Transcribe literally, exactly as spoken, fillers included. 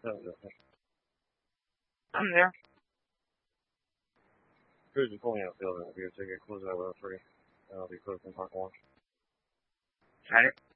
I'm there. Cruising pulling outfield and I'll be a ticket closing at row three. And I'll be closing park one. Got it.